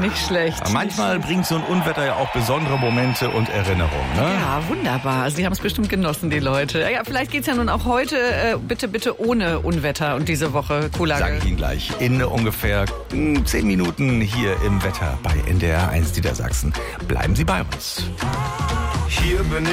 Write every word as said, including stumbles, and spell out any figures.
nicht schlecht. Aber manchmal bringt so ein Unwetter ja auch besondere Momente und Erinnerungen. Ne? Ja, wunderbar. Also die haben es bestimmt genossen, die Leute. Ja, vielleicht geht's ja nun auch heute äh, bitte, bitte ohne Unwetter und diese Woche Kuhlage. Sag ich Ihnen gleich. In ungefähr mh, zehn Minuten hier im Wetter bei N D R eins Niedersachsen. Bleiben Sie bei uns. Hier bin ich.